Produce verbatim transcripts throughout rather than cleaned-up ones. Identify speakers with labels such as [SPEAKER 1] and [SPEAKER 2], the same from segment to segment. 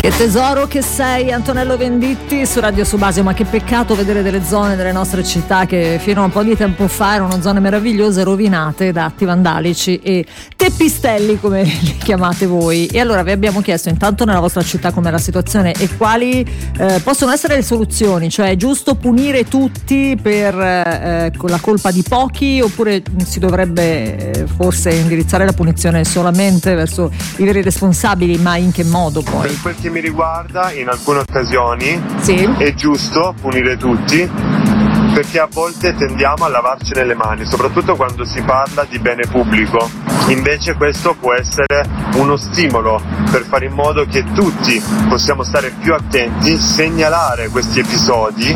[SPEAKER 1] Che tesoro che sei, Antonello Venditti su Radio Subasio. Ma che peccato vedere delle zone delle nostre città che fino a un po' di tempo fa erano zone meravigliose rovinate da atti vandalici e teppistelli, come li chiamate voi. E allora vi abbiamo chiesto intanto nella vostra città com'è la situazione e quali eh, possono essere le soluzioni. Cioè, è giusto punire tutti per eh, con la colpa di pochi, oppure si dovrebbe eh, forse indirizzare la punizione solamente verso i veri responsabili? Ma in che modo poi?
[SPEAKER 2] Per quel che mi riguarda, in alcune occasioni
[SPEAKER 1] sì.
[SPEAKER 2] È giusto punire tutti, perché a volte tendiamo a lavarcene le mani, soprattutto quando si parla di bene pubblico. Invece questo può essere uno stimolo per fare in modo che tutti possiamo stare più attenti, segnalare questi episodi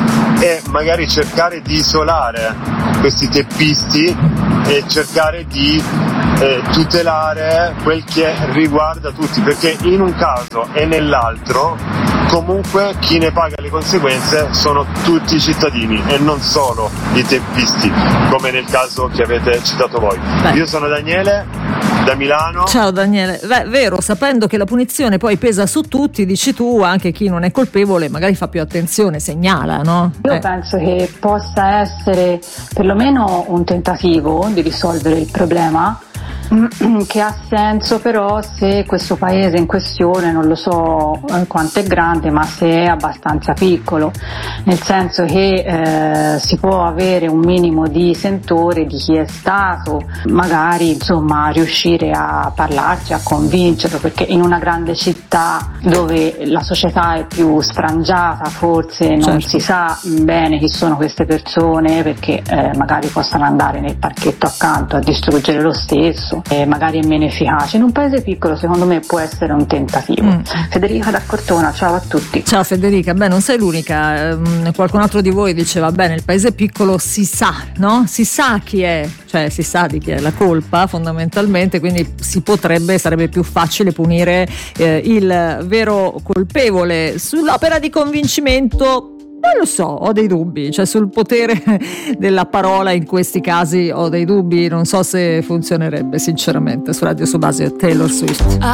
[SPEAKER 2] e magari cercare di isolare questi teppisti e cercare di eh, tutelare quel che riguarda tutti, perché in un caso e nell'altro comunque chi ne paga le conseguenze sono tutti i cittadini e non solo i teppisti, come nel caso che avete citato voi.
[SPEAKER 1] Beh.
[SPEAKER 2] Io sono Daniele da Milano.
[SPEAKER 1] Ciao Daniele. Beh, vero, sapendo che la punizione poi pesa su tutti, dici tu, anche chi non è colpevole magari fa più attenzione, segnala, no?
[SPEAKER 3] Io
[SPEAKER 1] eh.
[SPEAKER 3] penso che possa essere perlomeno un tentativo di risolvere il problema, che ha senso però se questo paese in questione, non lo so eh, quanto è grande, ma se è abbastanza piccolo, nel senso che eh, si può avere un minimo di sentore di chi è stato, magari insomma riuscire a parlarci, a convincerlo, perché in una grande città dove la società è più sfrangiata forse non
[SPEAKER 1] certo.
[SPEAKER 3] si sa bene chi sono queste persone, perché eh, magari possono andare nel parchetto accanto a distruggere lo stesso. E magari è meno efficace. In un paese piccolo secondo me può essere un tentativo. mm. Federica da Cortona, ciao a tutti.
[SPEAKER 1] Ciao Federica, beh, non sei l'unica, ehm, qualcun altro di voi diceva bene, il paese piccolo si sa, no? Si sa chi è, cioè si sa di chi è la colpa fondamentalmente, quindi si potrebbe, sarebbe più facile punire eh, il vero colpevole. Sull'opera di convincimento non lo so, ho dei dubbi, cioè sul potere della parola in questi casi ho dei dubbi, non so se funzionerebbe sinceramente. Su Radio Subasio Taylor Swift.